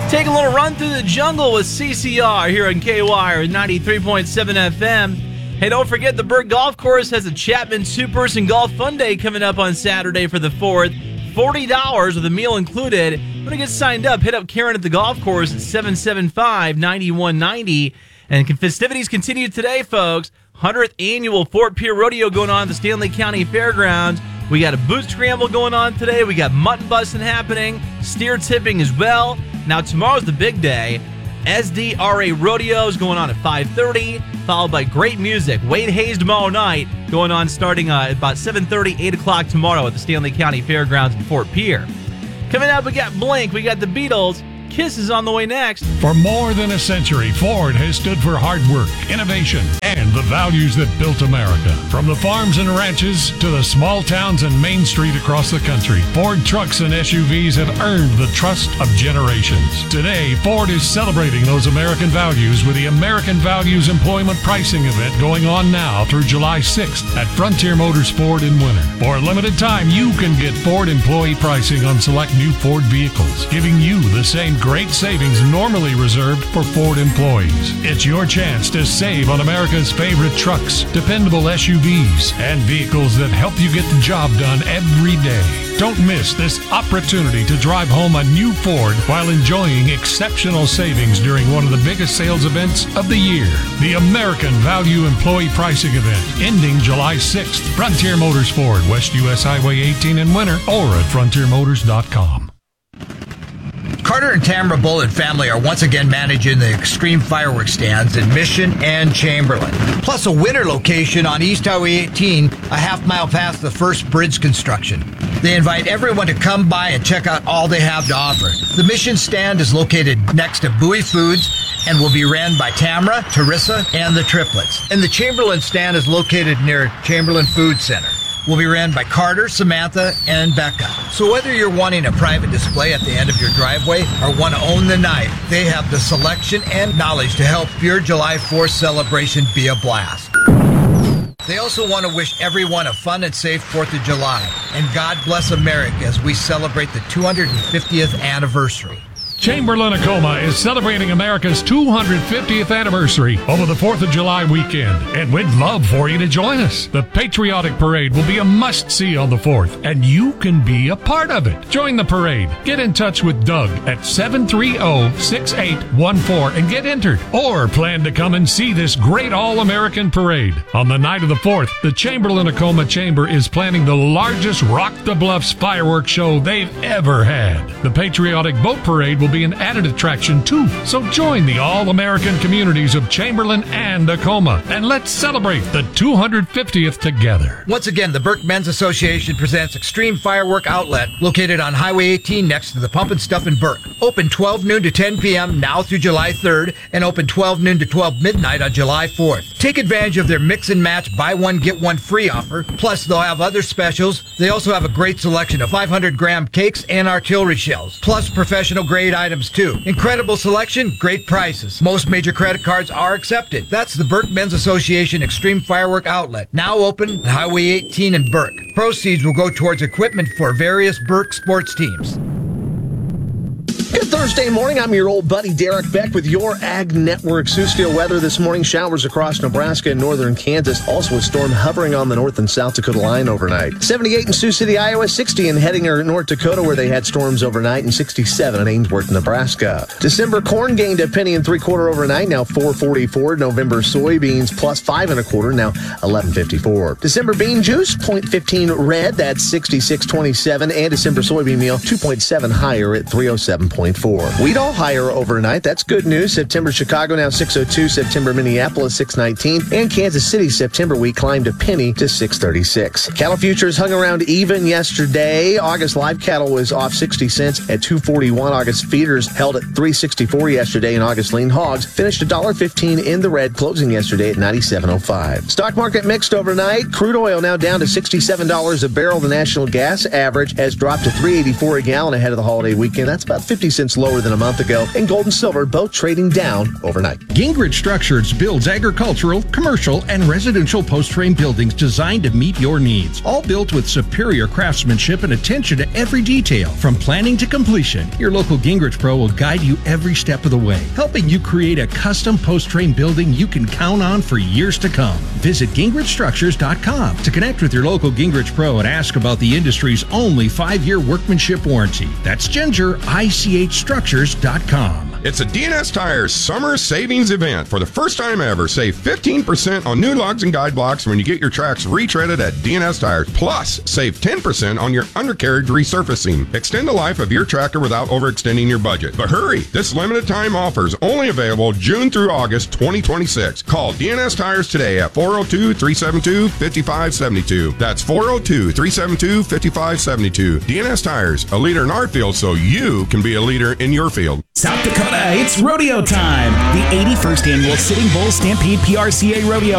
Take a little run through the jungle with CCR here on KWIRE 93.7 FM. Hey, don't forget the Burke Golf Course has a Chapman two-person golf fun day coming up on Saturday for the 4th. $40 with a meal included. Want to get signed up? Hit up Karen at the golf course at 775-9190. And festivities continue today, folks. 100th annual Fort Pierre Rodeo going on at the Stanley County Fairgrounds. We got a boot scramble going on today. We got mutton busting happening, steer tipping as well. Now, tomorrow's the big day. SDRA Rodeo is going on at 5:30, followed by great music. Wade Hayes tomorrow night, going on starting about 7:30, 8 o'clock tomorrow at the Stanley County Fairgrounds in Fort Pierre. Coming up, we got Blink, we got the Beatles. Kiss is on the way next. For more than a century, Ford has stood for hard work, innovation, and the values that built America. From the farms and ranches to the small towns and Main Street across the country, Ford trucks and SUVs have earned the trust of generations. Today, Ford is celebrating those American values with the American Values Employment Pricing event going on now through July 6th at Frontier Motors Ford in Winter. For a limited time, you can get Ford employee pricing on select new Ford vehicles, giving you the same great savings normally reserved for Ford employees. It's your chance to save on America's favorite trucks, dependable SUVs, and vehicles that help you get the job done every day. Don't miss this opportunity to drive home a new Ford while enjoying exceptional savings during one of the biggest sales events of the year. The American Value Employee Pricing Event, ending July 6th. Frontier Motors Ford, West US Highway 18 in Winter, or at frontiermotors.com. Carter and Tamara Bullen family are once again managing the Extreme Fireworks stands in Mission and Chamberlain. Plus a winter location on East Highway 18, a half mile past the first bridge construction. They invite everyone to come by and check out all they have to offer. The Mission stand is located next to Bowie Foods and will be ran by Tamara, Teresa, and the triplets. And the Chamberlain stand is located near Chamberlain Food Center. Will be ran by Carter, Samantha, and Becca. So whether you're wanting a private display at the end of your driveway or want to own the night, they have the selection and knowledge to help your July 4th celebration be a blast. They also want to wish everyone a fun and safe 4th of July. And God bless America as we celebrate the 250th anniversary. Chamberlain-Tacoma is celebrating America's 250th anniversary over the 4th of July weekend, and we'd love for you to join us. The Patriotic Parade will be a must-see on the 4th, and you can be a part of it. Join the parade. Get in touch with Doug at 730-6814 and get entered, or plan to come and see this great all-American parade. On the night of the 4th, the Chamberlain-Tacoma Chamber is planning the largest Rock the Bluffs fireworks show they've ever had. The Patriotic Boat Parade will be an added attraction too. So join the all-American communities of Chamberlain and Tacoma, and let's celebrate the 250th together. Once again, the Burke Men's Association presents Extreme Firework Outlet, located on Highway 18 next to the Pump and Stuff in Burke. Open 12 noon to 10 p.m. now through July 3rd, and open 12 noon to 12 midnight on July 4th. Take advantage of their mix and match buy one get one free offer. Plus, they'll have other specials. They also have a great selection of 500-gram cakes and artillery shells, plus professional grade items too. Incredible selection, great prices. Most major credit cards are accepted. That's the Burke Men's Association Extreme Firework Outlet, now open at Highway 18 in Burke. Proceeds will go towards equipment for various Burke sports teams. Good Thursday morning. I'm your old buddy Derek Beck with your Ag Network. Sioux Steel weather this morning. Showers across Nebraska and northern Kansas. Also a storm hovering on the North and South Dakota line overnight. 78 in Sioux City, Iowa. 60 in Hettinger, North Dakota, where they had storms overnight. And 67 in Ainsworth, Nebraska. December corn gained a penny and 3/4 overnight. Now $4.44. November soybeans plus 5 1/4. Now $11.54. December bean juice 0.15 red. That's 66.27. And December soybean meal 2.7 higher at 307.4. Wheat all higher overnight. That's good news. September Chicago now 602. September Minneapolis 619. And Kansas City September wheat climbed a penny to 636. Cattle futures hung around even yesterday. August live cattle was off 60 cents at 241. August feeders held at 364 yesterday. And August lean hogs finished $1.15 in the red, closing yesterday at 97.05. Stock market mixed overnight. Crude oil now down to $67 a barrel. The national gas average has dropped to $3.84 a gallon ahead of the holiday weekend. That's about 50 cents cents lower than a month ago, and gold and silver both trading down overnight. Gingrich Structures builds agricultural, commercial, and residential post-frame buildings designed to meet your needs. All built with superior craftsmanship and attention to every detail. From planning to completion, your local Gingrich Pro will guide you every step of the way, helping you create a custom post-frame building you can count on for years to come. Visit GingrichStructures.com to connect with your local Gingrich Pro and ask about the industry's only 5-year workmanship warranty. That's GingerICHStructures.com. It's a DNS Tires summer savings event. For the first time ever, save 15% on new lugs and guide blocks when you get your tracks retreaded at DNS Tires. Plus, save 10% on your undercarriage resurfacing. Extend the life of your tractor without overextending your budget. But hurry, this limited time offer is only available June through August 2026. Call DNS Tires today at 402-372-5572. That's 402-372-5572. DNS Tires, a leader in our field so you can be a leader in your field. South Dakota, it's rodeo time. The 81st Annual Sitting Bull Stampede PRCA Rodeo